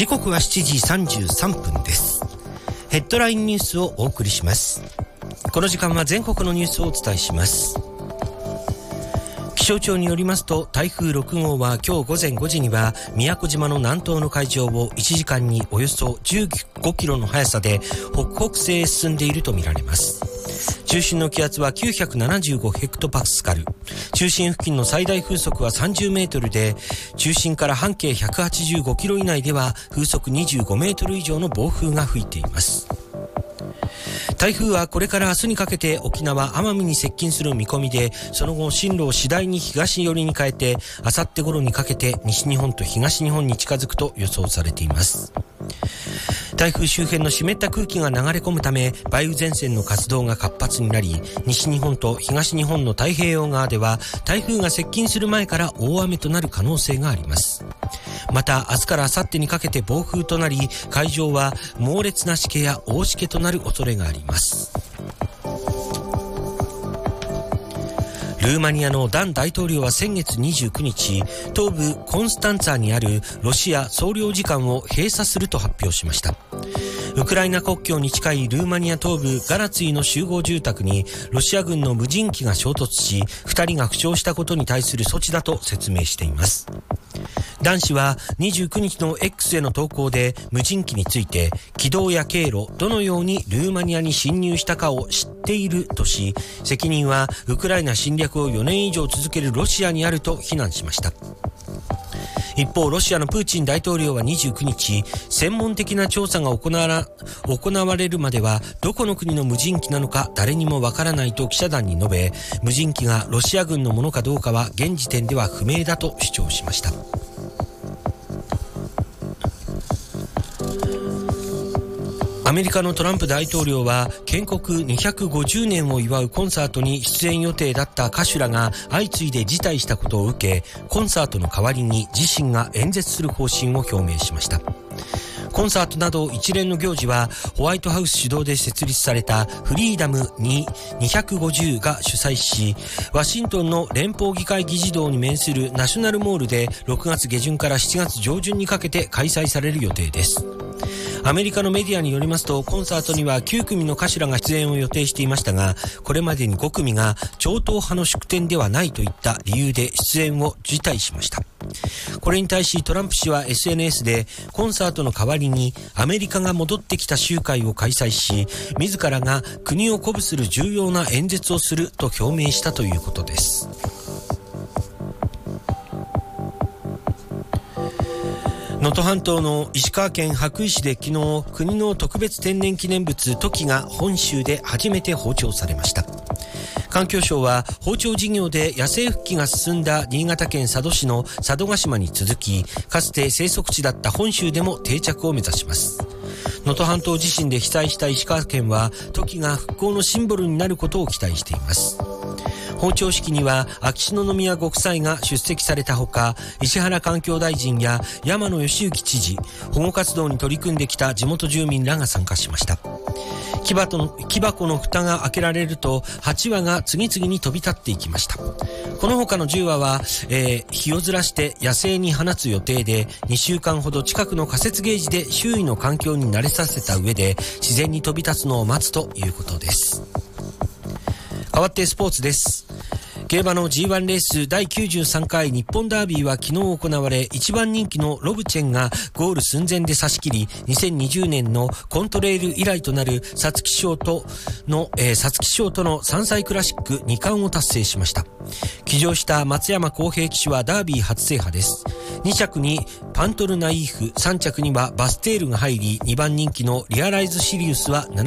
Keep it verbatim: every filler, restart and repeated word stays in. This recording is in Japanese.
時刻はしちじさんじゅうさんぷんです。ヘッドラインニュースをお送りします。この時間は全国のニュースをお伝えします。気象庁によりますと、台風ろくごうは今日午前ごじには宮古島の南東の海上をいちじかんにおよそじゅうごキロの速さで北北西へ進んでいるとみられます。中心の気圧はきゅうひゃくななじゅうごヘクトパスカル、中心付近の最大風速はさんじゅうメートルで、中心から半径ひゃくはちじゅうごキロ以内では風速にじゅうごメートル以上の暴風が吹いています。台風はこれから明日にかけて沖縄・奄美に接近する見込みで、その後進路を次第に東寄りに変えて、あさって頃にかけて西日本と東日本に近づくと予想されています。台風周辺の湿った空気が流れ込むため、梅雨前線の活動が活発になり、西日本と東日本の太平洋側では台風が接近する前から大雨となる可能性があります。また明日から明後日にかけて暴風となり、海上は猛烈なしけや大しけとなる恐れがあります。ルーマニアのダン大統領は先月にじゅうくにち、東部コンスタンツァにあるロシア総領事館を閉鎖すると発表しました。ウクライナ国境に近いルーマニア東部ガラツィの集合住宅にロシア軍の無人機が衝突し、ふたりが負傷したことに対する措置だと説明しています。ダン氏はにじゅうくにちの X への投稿で、無人機について軌道や経路、どのようにルーマニアに侵入したかを知っているとし、責任はウクライナ侵略をよねん以上続けるロシアにあると非難しました。一方、ロシアのプーチン大統領はにじゅうくにち、専門的な調査が行わら、行われるまではどこの国の無人機なのか誰にもわからないと記者団に述べ、無人機がロシア軍のものかどうかは現時点では不明だと主張しました。アメリカのトランプ大統領は建国にひゃくごじゅうねんを祝うコンサートに出演予定だった歌手らが相次いで辞退したことを受け、コンサートの代わりに自身が演説する方針を表明しました。コンサートなど一連の行事はホワイトハウス主導で設立されたフリーダムにひゃくごじゅうが主催し、ワシントンの連邦議会議事堂に面するナショナルモールでろくがつげじゅんからしちがつじょうじゅんにかけて開催される予定です。アメリカのメディアによりますと、コンサートにはきゅうくみの歌手らが出演を予定していましたが、これまでにごくみが超党派の祝典ではないといった理由で出演を辞退しました。これに対しトランプ氏は エスエヌエス で、コンサートの代わりにアメリカが戻ってきた集会を開催し、自らが国を鼓舞する重要な演説をすると表明したということです。能登半島の石川県羽咋市で昨日、国の特別天然記念物トキが本州で初めて放鳥されました。環境省は放鳥事業で野生復帰が進んだ新潟県佐渡市の佐渡島に続き、かつて生息地だった本州でも定着を目指します。能登半島地震で被災した石川県は、トキが復興のシンボルになることを期待しています。放鳥式には秋篠宮ご夫妻が出席されたほか、石原環境大臣や山野義行知事、保護活動に取り組んできた地元住民らが参加しました。木箱の、木箱の蓋が開けられるとはちわが次々に飛び立っていきました。この他のじゅうわは、えー、日をずらして野生に放つ予定で、にしゅうかんほど近くの仮設ゲージで周囲の環境に慣れさせた上で自然に飛び立つのを待つということです。代わってスポーツです。競馬の ジーワン レースだいきゅうじゅうさんかい日本ダービーは昨日行われ、いちばん人気のロブチェンがゴール寸前で差し切り、にせんにじゅうねんのコントレール以来となる皐月賞との、えー、皐月賞とのさんさいクラシックにかんを達成しました。騎乗した松山康平騎手はダービー初制覇です。にちゃくにパントルナイーフ、さんちゃくにはバステールが入り、にばん人気のリアライズシリウスは